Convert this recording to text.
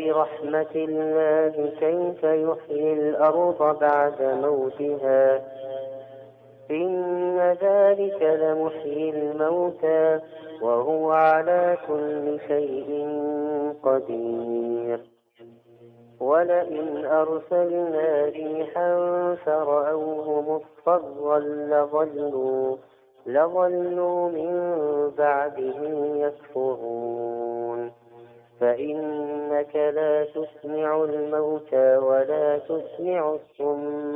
برحمة الله كيف يحيي الأرض بعد موتها إن ذلك لمحيي الموتى وهو على كل شيء قدير ولئن أرسلنا ريحا فرأوه مصفرا لظلوا من بعده يكفرون فإنك لا تسمع الموتى ولا تسمع الصم